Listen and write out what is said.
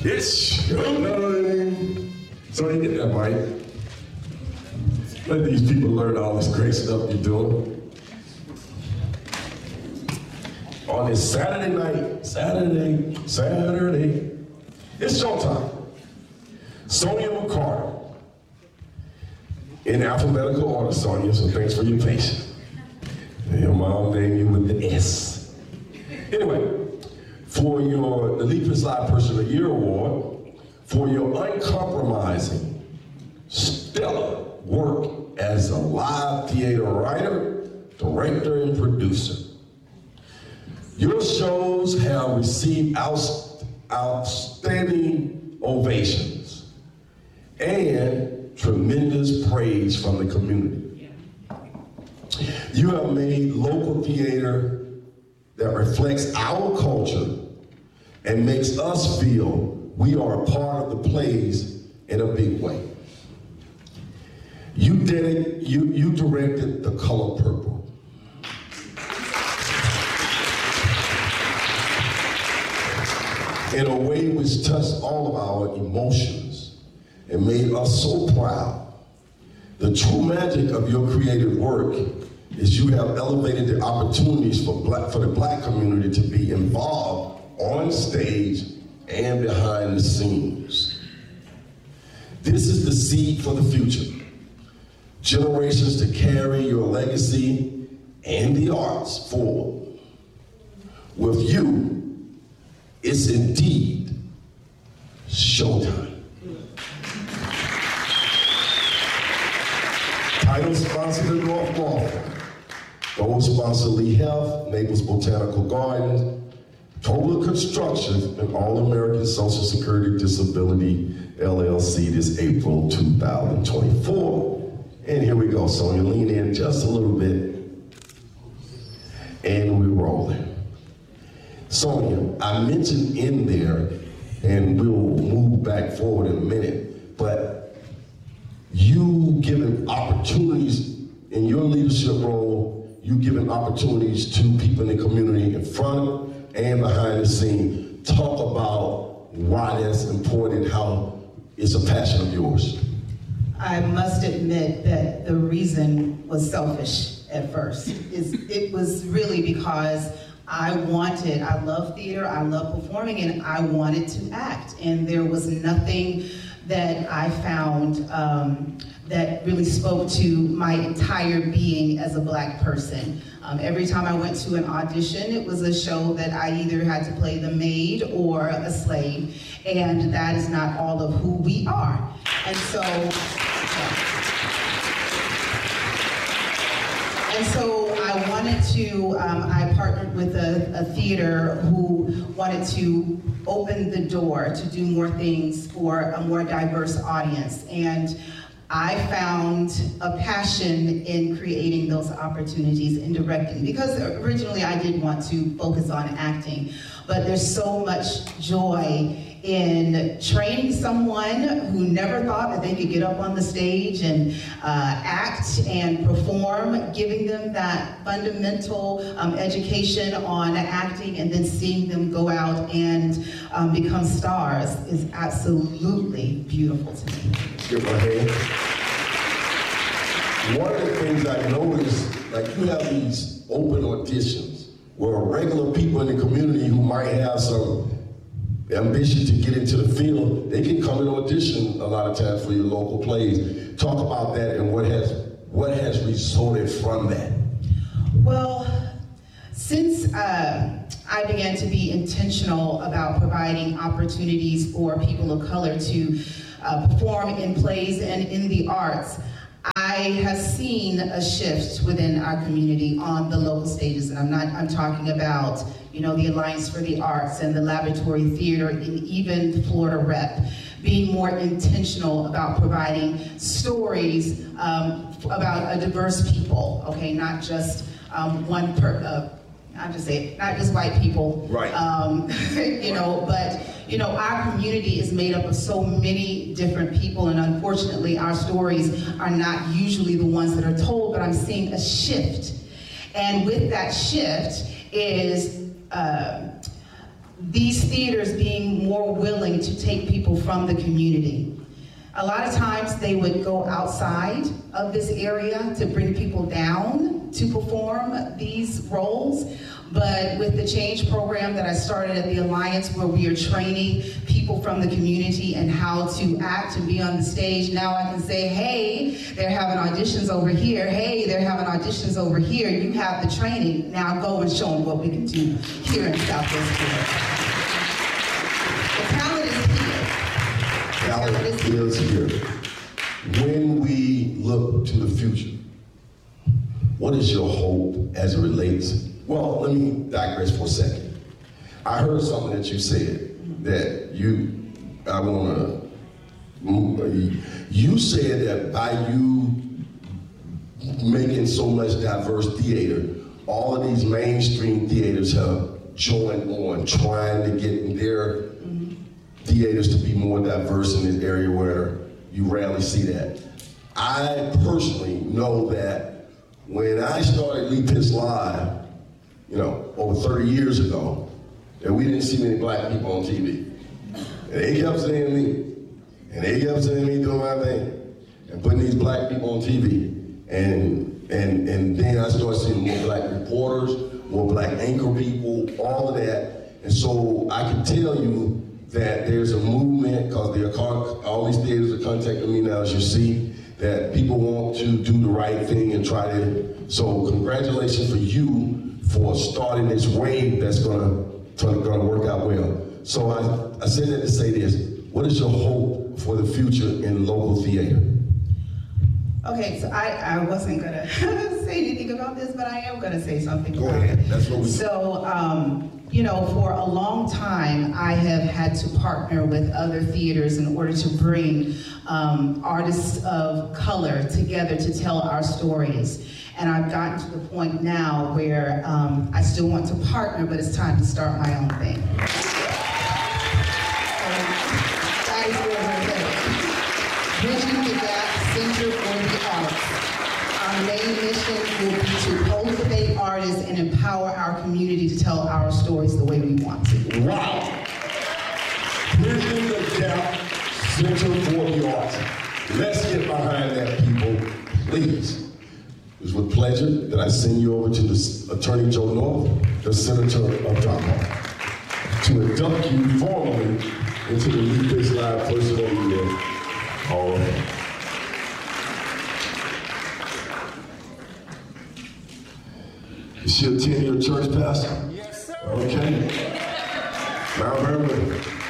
It's showtime. So you get that mic. Let these people learn all this great stuff you're doing. On this Saturday night, Saturday, it's showtime. Sonia McCarter. In alphabetical order, Sonia, so thanks for your patience. Your mom named you with the S. Anyway, for your the Leapers Live Person of the Year Award, for your uncompromising, stellar work as a live theater writer, director, and producer. Your shows have received outstanding ovations and tremendous praise from the community. You have made local theater that reflects our culture and makes us feel we are a part of the plays in a big way. You directed The Color Purple. In a way which touched all of our emotions and made us so proud. The true magic of your creative work is you have elevated the opportunities for the Black community to be involved on stage and behind the scenes. This is the seed for the future. Generations to carry your legacy and the arts forward. With you, it's indeed showtime. Title sponsor the North Waltham. Those sponsor Lee Health, Naples Botanical Gardens, Total Construction, and All-American Social Security Disability LLC this April 2024. And here we go, Sonia, lean in just a little bit. And we're rolling. Sonia, I mentioned in there, and we'll move back forward in a minute, but you giving opportunities in your leadership role, you giving opportunities to people in the community in front and behind the scene. Talk about why that's important, how it's a passion of yours. I must admit that the reason was selfish at first. It was really because I love theater, I love performing, and I wanted to act. And there was nothing that I found that really spoke to my entire being as a Black person. Every time I went to an audition, it was a show that I either had to play the maid or a slave, and that is not all of who we are. And so I wanted to, I partnered with a theater who wanted to open the door to do more things for a more diverse audience. And I found a passion in creating those opportunities in directing, because originally I did want to focus on acting, but there's so much joy in training someone who never thought that they could get up on the stage and act and perform, giving them that fundamental education on acting, and then seeing them go out and become stars is absolutely beautiful to me. Give my hand. One of the things I noticed, like you have these open auditions where regular people in the community who might have some ambition to get into the field, they can come and audition a lot of times for your local plays. Talk about that and what has resulted from that. Well, since I began to be intentional about providing opportunities for people of color to perform in plays and in the arts, I have seen a shift within our community on the local stages, and I'm talking about, the Alliance for the Arts and the Laboratory Theater, and even Florida Rep, being more intentional about providing stories about a diverse people, okay, not just not just white people, right? But our community is made up of so many different people, and unfortunately, our stories are not usually the ones that are told. But I'm seeing a shift, and with that shift is these theaters being more willing to take people from the community. A lot of times they would go outside of this area to bring people down to perform these roles. But with the change program that I started at the Alliance, where we are training people from the community and how to act and be on the stage, now I can say, hey, they're having auditions over here. Hey, they're having auditions over here. You have the training. Now go and show them what we can do here in Southwest Florida. The talent is here. Talent is here. When we look to the future, what is your hope as it relates? Well, let me digress for a second. I heard something that you said that you said that by you making so much diverse theater, all of these mainstream theaters have joined on trying to get their theaters to be more diverse in this area where you rarely see that. I personally know that when I started Lee Pitts Live, over 30 years ago, that we didn't see many black people on TV. And they kept saying me, and they kept saying me doing my thing, and putting these black people on TV. And then I started seeing more black reporters, more black anchor people, all of that. And so I can tell you that there's a movement, because all these theaters are contacting me now, as you see, that people want to do the right thing and try to. So congratulations for you for starting this wave that's gonna work out well. So I said that to say this: what is your hope for the future in local theater? Okay, so I wasn't gonna say anything about this, but I am gonna say something. Go ahead. That's what we. So, for a long time, I have had to partner with other theaters in order to bring artists of color together to tell our stories. And I've gotten to the point now where I still want to partner, but it's time to start my own thing. That is where we're headed. Bridging the Gap Center for the Arts. Our main mission will be to cultivate artists and empower our community to tell our stories the way we want to. Wow! Bridging the Gap Center for the Arts. Let's get behind that, people, please. It was with pleasure that I send you over to the Attorney Joe North, the Senator of Dartmouth, to induct you formally into the Lee Pitts Live Person of the Year. All right. Is she attending your church, Pastor?